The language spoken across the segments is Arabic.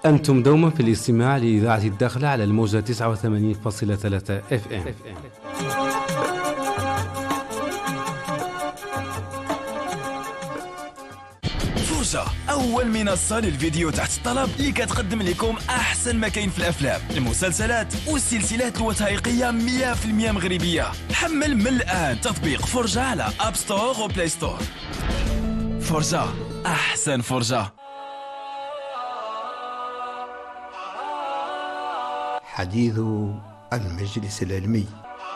أنتم دوما في الاستماع لإذاعة الداخلة على الموجة 89.3 FM. فرجة، أول منصة للفيديو تحت الطلب اللي كتقدم لكم أحسن ما كاين في الأفلام، المسلسلات والسلسلات الوثائقية 100% مغربية. حمل من الآن تطبيق فرجة على أب ستور وبلاي ستور. فرجة، أحسن فرجة. حديث المجلس العلمي.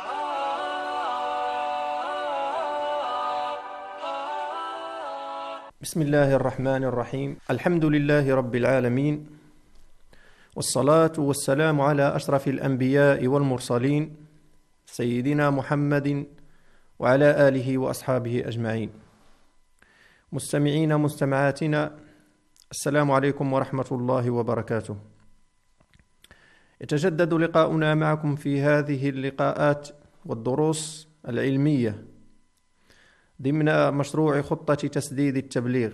بسم الله الرحمن الرحيم. الحمد لله رب العالمين، والصلاة والسلام على أشرف الأنبياء والمرسلين سيدنا محمد وعلى آله وأصحابه أجمعين. مستمعين مستمعاتنا، السلام عليكم ورحمة الله وبركاته. يتجدد لقاؤنا معكم في هذه اللقاءات والدروس العلمية ضمن مشروع خطة تسديد التبليغ،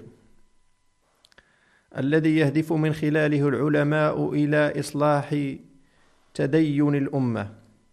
الذي يهدف من خلاله العلماء إلى إصلاح تدين الأمة.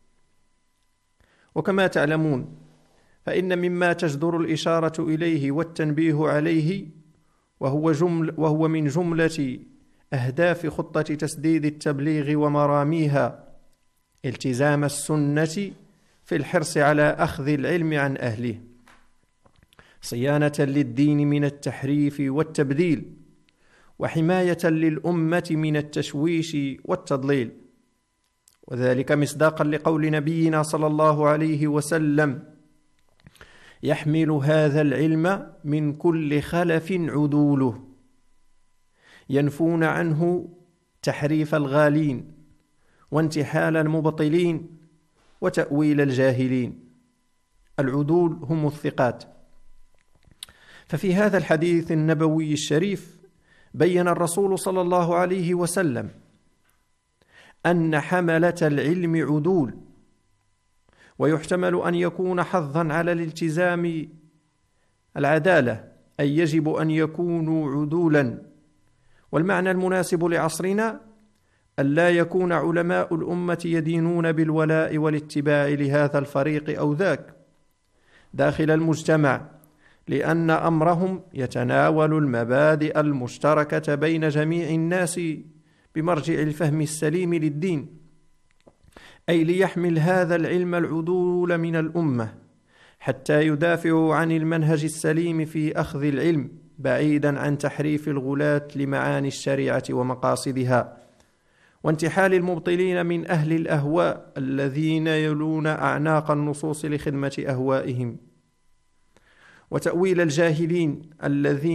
وكما تعلمون، فإن مما تجدر الإشارة إليه والتنبيه عليه وهو من جملة أهداف خطة تسديد التبليغ ومراميها التزام السنة في الحرص على أخذ العلم عن أهله، صيانة للدين من التحريف والتبديل، وحماية للأمة من التشويش والتضليل، وذلك مصداقا لقول نبينا صلى الله عليه وسلم: يحمل هذا العلم من كل خلف عدوله، ينفون عنه تحريف الغالين وانتحال المبطلين وتأويل الجاهلين. العدول هم الثقات. ففي هذا الحديث النبوي الشريف بين الرسول صلى الله عليه وسلم أن حملة العلم عدول، ويحتمل أن يكون حظا على الالتزام العدالة، أي يجب أن يكونوا عدولا. والمعنى المناسب لعصرنا أن لا يكون علماء الأمة يدينون بالولاء والاتباع لهذا الفريق أو ذاك داخل المجتمع، لأن أمرهم يتناول المبادئ المشتركة بين جميع الناس بمرجع الفهم السليم للدين، أي ليحمل هذا العلم العدول من الأمة حتى يدافعوا عن المنهج السليم في أخذ العلم، بعيدا عن تحريف الغلاة لمعاني الشريعة ومقاصدها، وانتحال المبطلين من أهل الأهواء الذين يلون أعناق النصوص لخدمة أهوائهم، وتأويل الجاهلين الذين